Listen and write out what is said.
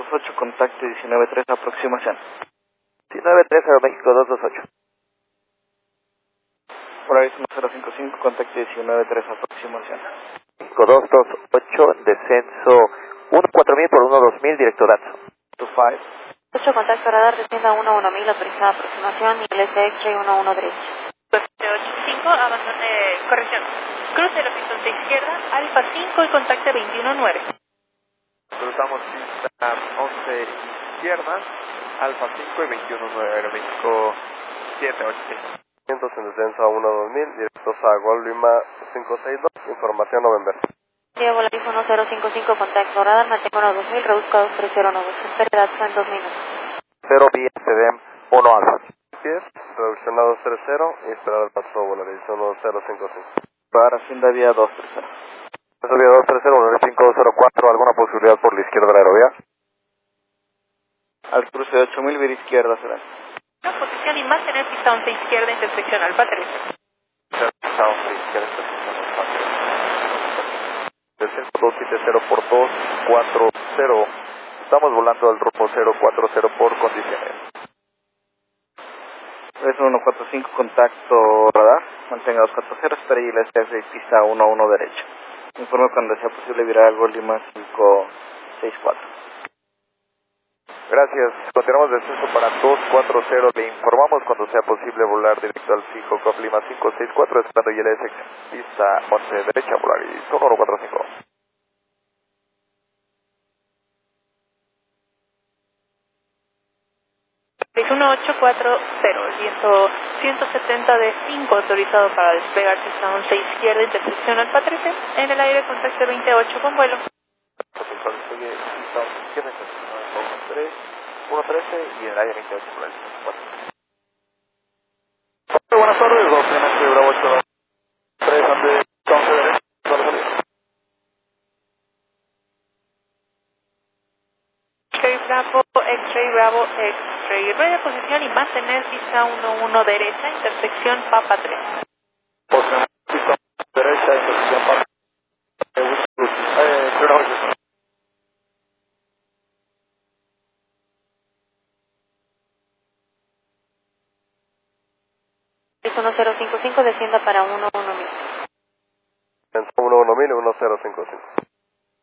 228, contacto 193, aproximación. 193, Aeroméxico 228. Polaris 1055, contacto 193, aproximación. México 228, descenso 14000 por 12000, directo DATSO. 25. 8, contacto radar, descienda 11000, autorizada aproximación, nivel S X-ray 11 derecha. 85, abandone, corrección. Cruce la pista izquierda, Alfa 5 y contacte 219. Cruzamos pista 11 izquierda, Alfa 5 y 219, Aeroméxico 785. Vientos en descenso a 12000, directos a Gol Lima 562, información November. Diego Volaris 1055, contacto radar, mantengo 2000, reduzco a 2309, espere datos en 2 minutos. 0 vía CDM 1 Alfa. 10, reducción a 230 y esperar el paso Volaris 1055. Para Hacienda vía 230. Vía 230, Volaris 5204, ¿alguna posibilidad por la izquierda de la aerovía? Al cruce de 8000, vía izquierda será. Una posición y mantener pista 11 izquierda, intersección Alfa 3. Pista 11 izquierda, intersección Alfa 3. Descenso 270 por 240. Estamos volando al rumbo 040 por condiciones. 3145, contacto radar, mantenga 240, espere y la STF pista 11 derecha. Informe cuando sea posible virar a Gol Lima 564. Gracias. Continuamos descenso para 240. Le informamos cuando sea posible volar directo al fijo Gol Lima 564, esperando ILS pista 11 derecha, Volaris 1145. 1840, el viento 170 de 5 autorizado para despegar pista 11 izquierda, intersección Alfa 13, en el aire contacto 28 con vuelo. Pista 11 izquierda, intersección 113 y en el aire 28 por el 4. Buenas tardes, 2 NH Bravo 8, 3 ante 11 derecha, X-Ray Bravo, X-Ray, radio posición y mantener pista 11 derecha, intersección Papa 3. posición pista derecha, intersección Papa 3. Es 1055, descienda para 11000. Descenso 11000, 1055.